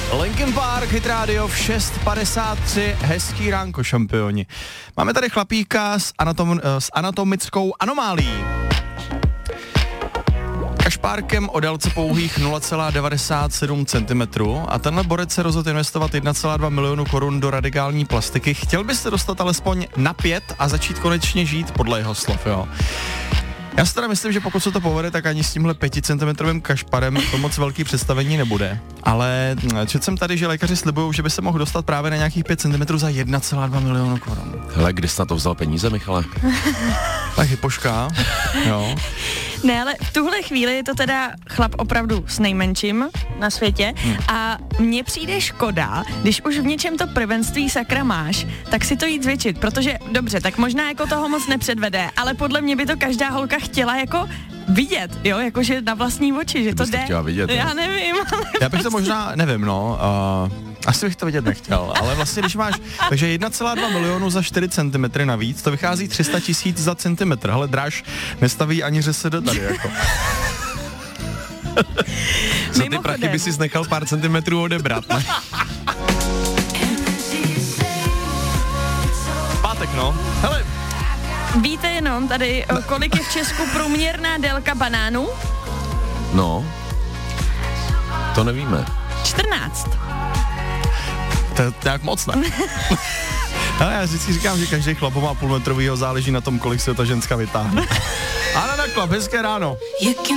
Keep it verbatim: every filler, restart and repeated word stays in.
Linkin Park, Hit Radio v šest padesát tři, hezký ránko, šampioni. Máme tady chlapíka s, anatom, s anatomickou anomálií. Kašpárkem o délce pouhých nula celá devadesát sedm centimetrů a tenhle borec se rozhodl investovat jedna celá dva milionu korun do radikální plastiky. Chtěl byste dostat alespoň na pět a začít konečně žít podle jeho slov, jo? Já si teda myslím, že pokud se to povede, tak ani s tímhle pěticentimetrovým kašparem to moc velký představení nebude. Ale četl jsem tady, že lékaři slibují, že by se mohl dostat právě na nějakých pět centimetrů za jedna celá dva milionu korun. Hele, kdy jsi na to vzal peníze, Michale? Tak hypoška, jo. Ne, ale v tuhle chvíli je to teda chlap opravdu s nejmenším na světě hmm. a mně přijde škoda, když už v něčem to prvenství sakra máš, tak si to jít zvětšit, protože dobře, tak možná jako toho moc nepředvede, ale podle mě by to každá holka chtěla jako vidět, jo, jakože na vlastní oči, že Ty to bys jde. to chtěla vidět, Já ne? nevím, ale Já bych to možná, nevím, no, uh, asi bych to vidět nechtěl, ale vlastně když máš, takže jedna celá dva milionu za čtyři centimetry navíc, to vychází tři sta tisíc za centimetr, hele, dráž nestaví ani řese do tady, jako. Za ty prachy by si nechal pár centimetrů odebrat, ne? Pátek, no, hele. Víte jenom tady, kolik je v Česku průměrná délka banánů? No, to nevíme. čtrnáct. To je nějak moc, ne? Ale já vždycky říkám, že každý chlap má půlmetrovýho, záleží na tom, kolik se ta ženská vytáhne. Ano, na klap, hezké ráno.